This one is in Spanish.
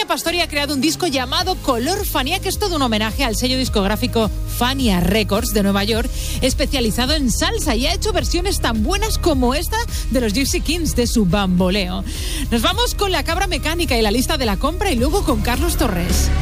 Pastori ha creado un disco llamado Color Fania, que es todo un homenaje al sello discográfico Fania Records de Nueva York, especializado en salsa, y ha hecho versiones tan buenas como esta de los Gypsy Kings de su Bamboleo. Nos vamos con La Cabra Mecánica y la lista de la compra, y luego con Carlos Torres.